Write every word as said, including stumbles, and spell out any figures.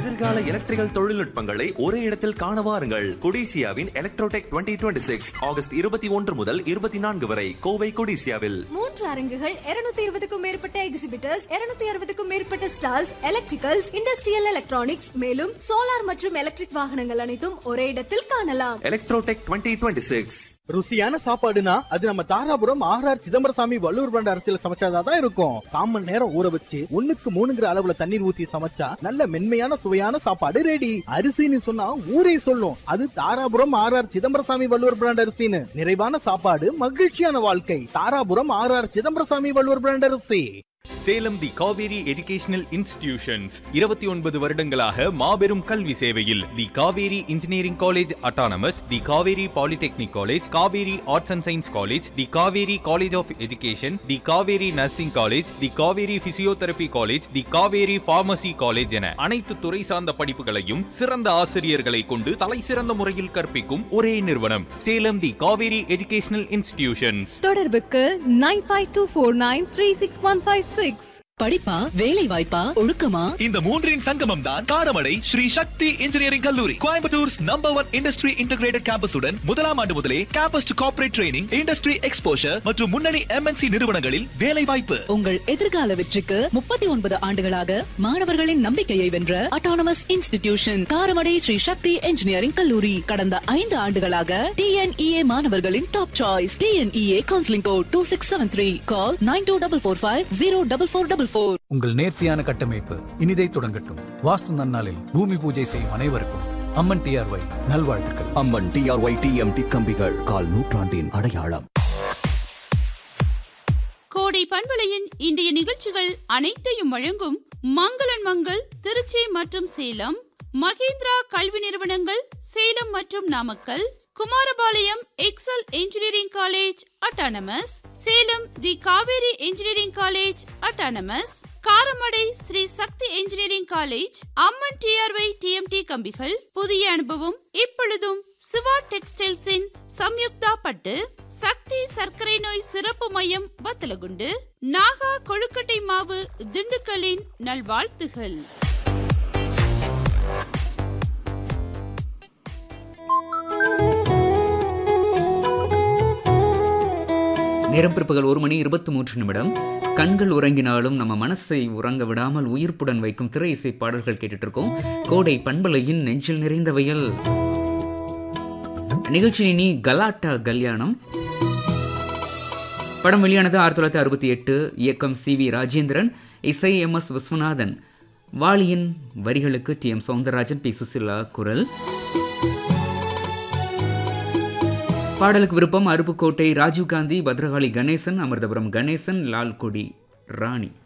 எதிர்கால எலக்ட்ரிக்கல் தொழில்நுட்பங்களை ஒரே இடத்தில் காண வாருங்கள். கொடிசியாவின் Electrotech twenty twenty six August இருபத்தி ஒன்று முதல் இருபத்தி நான்கு வரை கோவை கொடிசியாவில். மூன்று அரங்குகள், இருநூத்தி இருபதுக்கும் மேற்பட்ட எக்ஸிபிட்டர்ஸ், இருநூத்தி அறுபதுக்கும் மேற்பட்ட ஸ்டால்ஸ், எலக்ட்ரிக்கல்ஸ், இண்டஸ்ட்ரியல் எலக்ட்ரானிக்ஸ், மேலும் சோலார் மற்றும் எலக்ட்ரிக் வாகனங்கள் அனைத்தும் ஒரே இடத்தில் காணலாம். Electrotech twenty twenty six. ருசியான சாப்பாடுனா அது நம்ம தாராபுரம் ஆர் சிதம்பரசாமி வள்ளுவர் பிராண்ட் அரிசியில சமைச்சாதான் இருக்கும். காமன் நேரம் ஊற வச்சு ஒண்ணுக்கு மூணுங்கிற அளவுல தண்ணீர் ஊத்தி சமைச்சா நல்ல மென்மையான சுவையான சாப்பாடு ரெடி. அரிசின்னு சொன்னா ஊரே சொல்லும் அது தாராபுரம் ஆர் சிதம்பரசாமி வள்ளுவர் பிராண்ட் அரிசின்னு. நிறைவான சாப்பாடு, மகிழ்ச்சியான வாழ்க்கை. தாராபுரம் ஆர் சிதம்பரசாமி வள்ளுவர் பிராண்ட் அரிசி. சேலம் தி காவேரி எஜுகேஷனல் இன்ஸ்டிடியூஷன்ஸ் இருபத்தி ஒன்பது வருடங்களாக மாபெரும் கல்வி சேவையில். தி Kaveri engineering college autonomous, the Kaveri polytechnic college, Kaveri arts and science college, the Kaveri college of education, the Kaveri nursing college, the Kaveri physiotherapy college, the Kaveri pharmacy college என அனைத்து துறை சார்ந்த படிப்புகளையும் சிறந்த ஆசிரியர்களை கொண்டு தலை சிறந்த முறையில் கற்பிக்கும் ஒரே நிறுவனம் சேலம் தி காவேரி எஜுகேஷனல் இன்ஸ்டிடியூஷன்ஸ். தொடர்புக்கு nine five two four nine three six one five six. படிப்பா, வேலை வாய்ப்பா, ஒழுக்கமா, இந்த மூன்றின் சங்கமம் தான் காரமடை ஸ்ரீ சக்தி இன்ஜினியரிங் கல்லூரி. Coimbatore's number one industry integrated கேம்பஸுடன் முதலாம் ஆண்டு முதலே campus to corporate training, industry exposure மற்றும் முன்னணி எம்என்சி நிறுவனங்களில் வேலை வாய்ப்பு. உங்கள் எதிர்கால வெற்றிக்கு முப்பத்தி ஒன்பது ஆண்டுகளாக மாணவர்களின் நம்பிக்கையை வென்ற அட்டானமஸ் இன்ஸ்டிடியூஷன் காரமடை ஸ்ரீ சக்தி இன்ஜினியரிங் கல்லூரி. கடந்த ஐந்து ஆண்டுகளாக டிஎன்இஏ மாணவர்களின் top choice. TNEA counselling code two six seven three. Call nine two double four five zero double four double. உங்கள் நேர்த்தியான கட்டமைப்பு இனிதை தொடங்கட்டும். வாஸ்து நன்னாளில் பூமி பூஜை செய்யும் அனைவருக்கும் அம்மன் டிஆர்ஒய் நல்வாழ்த்துக்கள். அம்மன் டிஆர்ஒய் டிஎம்டி கம்பிகள், கால் நூற்றாண்டின் அடையாளம். கோடை பண்பலையின் இன்றைய நிகழ்ச்சிகள் அனைத்தையும் வழங்கும் மங்களன் மங்கள் திருச்சி மற்றும் சேலம், மகேந்திரா கல்வி நிறுவனங்கள் சேலம் மற்றும் Namakkal, Kumarapalayam XL engineering college autonomous, Salem தி Kaveri engineering college autonomous, Karamadai Sri சக்தி இன்ஜினியரிங் காலேஜ், அம்மன் டிஆர்ஒய் டிஎம்டி கம்பிகள், புதிய அனுபவம் இப்பொழுதும் சிவா டெக்ஸ்டைல்ஸின் சம்யுக்தா பட்டு, சக்தி சர்க்கரை நோய் சிறப்பு மையம் வத்தலகுண்டு, நாகா கொழுக்கட்டை மாவு திண்டுக்கலின் நல்வாழ்த்துகள். நேரம் பிற்பகல் ஒரு மணி இருபத்தி மூன்று நிமிடம். கண்கள் உறங்கினாலும் நம்ம மனசை உறங்க விடாமல் உயிர்ப்புடன் வைக்கும் திரை இசை பாடல்கள் கேட்டுட்டு இருக்கோம். கோடை பண்பலையின் நெஞ்சில் நிறைந்தவையில் நிகழ்ச்சி இனி கலாட்டா கல்யாணம். படம் வெளியானது ஆயிரத்தி தொள்ளாயிரத்தி அறுபத்தி எட்டு. இயக்கம் சி வி ராஜேந்திரன், இசை எம் எஸ் விஸ்வநாதன். வாலியின் வரிகளுக்கு D M Soundararajan, B Susheela குரல். பாடலுக்கு விருப்பம் அருப்புக்கோட்டை ராஜீவ்காந்தி, பத்ரகாளி கணேசன், அமிர்தபுரம் கணேசன், லால்குடி ராணி.